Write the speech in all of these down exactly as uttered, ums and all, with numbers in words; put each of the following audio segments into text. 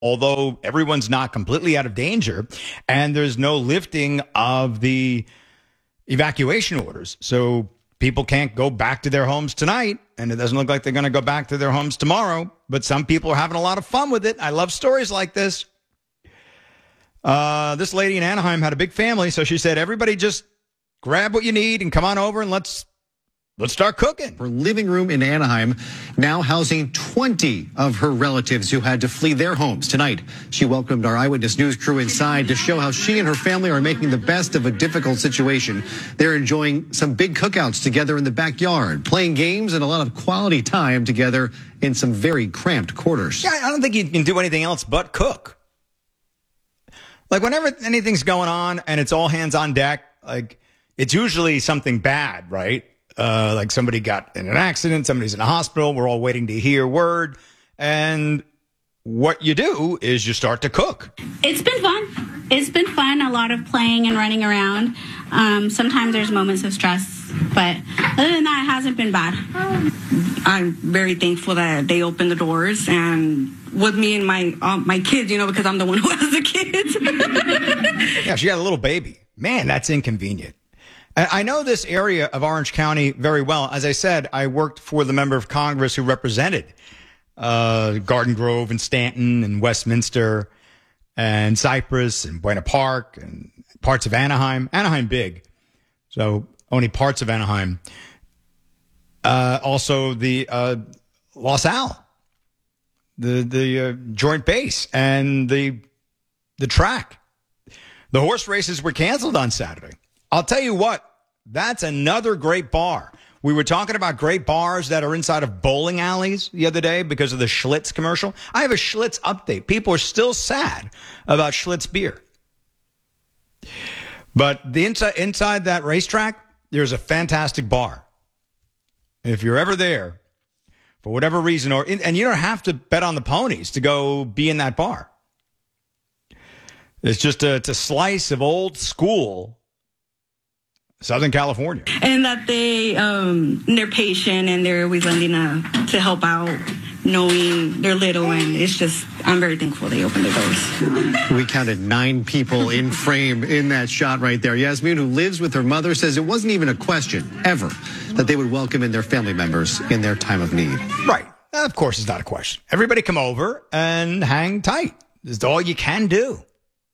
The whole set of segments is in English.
although everyone's not completely out of danger, and there's no lifting of the evacuation orders. So people can't go back to their homes tonight, and it doesn't look like they're going to go back to their homes tomorrow. But some people are having a lot of fun with it. I love stories like this. Uh, this lady in Anaheim had a big family, so she said, everybody just grab what you need and come on over and let's let's start cooking. Her living room in Anaheim now housing twenty of her relatives who had to flee their homes. Tonight, she welcomed our Eyewitness News crew inside to show how she and her family are making the best of a difficult situation. They're enjoying some big cookouts together in the backyard, playing games and a lot of quality time together in some very cramped quarters. Yeah, I don't think you can do anything else but cook. Like, whenever anything's going on and it's all hands on deck, like, it's usually something bad, right? Uh, like somebody got in an accident, somebody's in a hospital, we're all waiting to hear word. And what you do is you start to cook. It's been fun. It's been fun, a lot of playing and running around. Um, sometimes there's moments of stress, but other than that, it hasn't been bad. I'm very thankful that they opened the doors and with me and my um, my kids, you know, because I'm the one who has the kids. Yeah, she got a little baby. Man, that's inconvenient. I know this area of Orange County very well. As I said, I worked for the member of Congress who represented uh, Garden Grove and Stanton and Westminster and Cypress and Buena Park and parts of Anaheim. Anaheim big, so only parts of Anaheim. Uh, also the uh, Los Al, the the uh, Joint Base and the the track. The horse races were canceled on Saturday. I'll tell you what, that's another great bar. We were talking about great bars that are inside of bowling alleys the other day because of the Schlitz commercial. I have a Schlitz update. People are still sad about Schlitz beer. But the inside, inside that racetrack, there's a fantastic bar. If you're ever there, for whatever reason, or and you don't have to bet on the ponies to go be in that bar. It's just a, it's a slice of old school Southern California. And that they, um, they're patient and they're always lending a, to help out, knowing they're little. And it's just, I'm very thankful they opened the doors. We counted nine people in frame in that shot right there. Yasmin, who lives with her mother, says it wasn't even a question, ever, that they would welcome in their family members in their time of need. Right. Of course, it's not a question. Everybody come over and hang tight. It's all you can do.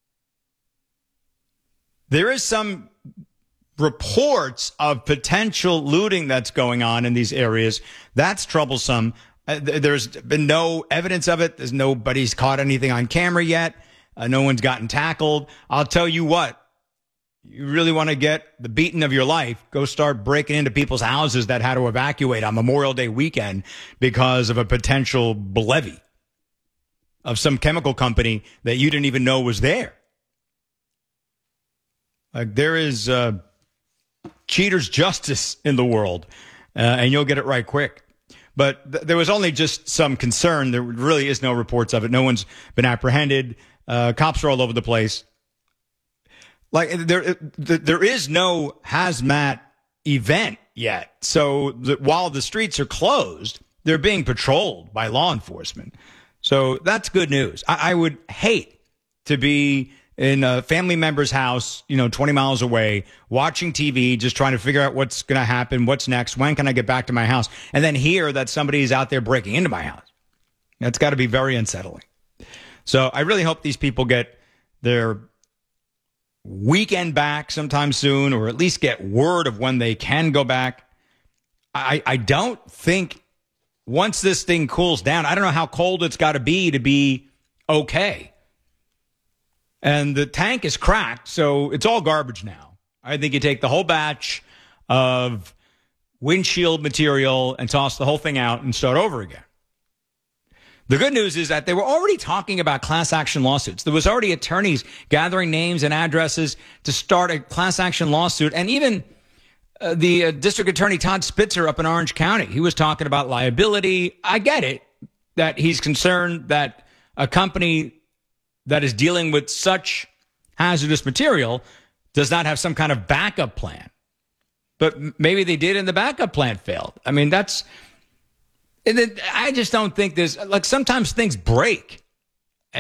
There is some reports of potential looting that's going on in these areas. That's troublesome. Uh, th- there's been no evidence of it. There's nobody's caught anything on camera yet. Uh, no one's gotten tackled. I'll tell you what, you really want to get the beating of your life, go start breaking into people's houses that had to evacuate on Memorial Day weekend because of a potential levy of some chemical company that you didn't even know was there. Like, there is uh, cheaters justice in the world, uh, and you'll get it right quick. But th- there was only just some concern. There really is no reports of it. No one's been apprehended. Uh, cops are all over the place. Like, there, there is no hazmat event yet. So the, while the streets are closed, they're being patrolled by law enforcement. So that's good news. I, I would hate to be in a family member's house, you know, twenty miles away, watching T V, just trying to figure out what's going to happen, what's next, when can I get back to my house, and then hear that somebody's out there breaking into my house. That's got to be very unsettling. So I really hope these people get their weekend back sometime soon, or at least get word of when they can go back. I, I don't think once this thing cools down, I don't know how cold it's got to be to be okay. And the tank is cracked, so it's all garbage now. I think you take the whole batch of windshield material and toss the whole thing out and start over again. The good news is that they were already talking about class action lawsuits. There was already attorneys gathering names and addresses to start a class action lawsuit. And even uh, the uh, district attorney, Todd Spitzer, up in Orange County, he was talking about liability. I get it, that he's concerned that a company that is dealing with such hazardous material does not have some kind of backup plan. But maybe they did and the backup plan failed. I mean, that's, I just don't think there's, like, sometimes things break.